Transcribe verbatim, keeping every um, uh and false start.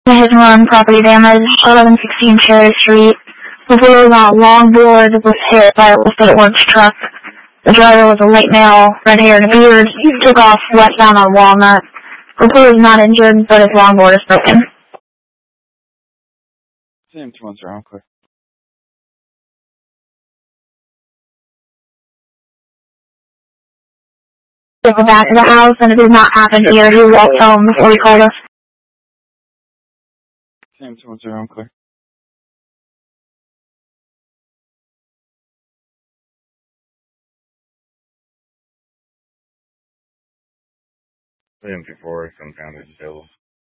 Hit and run, property damage, eleven sixteen Cherry Street. The wheel on a longboard was hit by a lift orange truck. The driver was a white male, red hair and a beard. He took off westbound on Walnut. The wheel is not injured, but his longboard is broken. Same two months around, quick. They were back to the house, and it did not happen here. He walked home before he called us. Same two months around, clear. M P four, some kind of details.